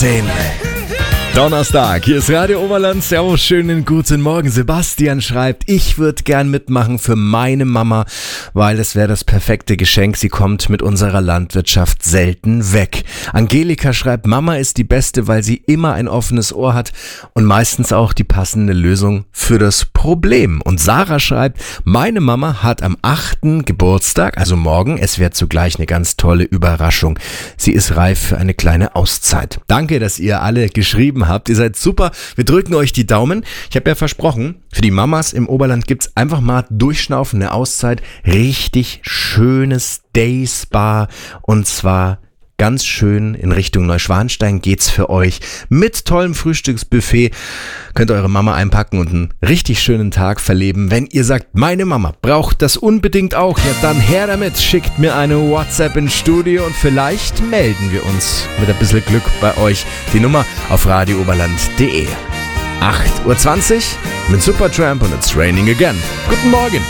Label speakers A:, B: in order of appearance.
A: 10. Donnerstag, hier ist Radio Oberland. Servus, schönen guten Morgen. Sebastian schreibt, ich würde gern mitmachen für meine Mama, weil es wäre das perfekte Geschenk. Sie kommt mit unserer Landwirtschaft selten weg. Angelika schreibt, Mama ist die Beste, weil sie immer ein offenes Ohr hat und meistens auch die passende Lösung für das Problem. Und Sarah schreibt, meine Mama hat am 8. Geburtstag, also morgen. Es wäre zugleich eine ganz tolle Überraschung. Sie ist reif für eine kleine Auszeit. Danke, dass ihr alle geschrieben habt. Ihr seid super. Wir drücken euch die Daumen. Ich habe ja versprochen, für die Mamas im Oberland gibt's einfach mal durchschnaufen, eine Auszeit. Richtig schönes Day Spa und zwar ganz schön in Richtung Neuschwanstein geht's für euch mit tollem Frühstücksbuffet. Könnt ihr eure Mama einpacken und einen richtig schönen Tag verleben. Wenn ihr sagt, meine Mama braucht das unbedingt auch, ja dann her damit. Schickt mir eine WhatsApp ins Studio und vielleicht melden wir uns mit ein bisschen Glück bei euch. Die Nummer auf radiooberland.de. 8:20 Uhr mit Supertramp und It's Raining Again. Guten Morgen.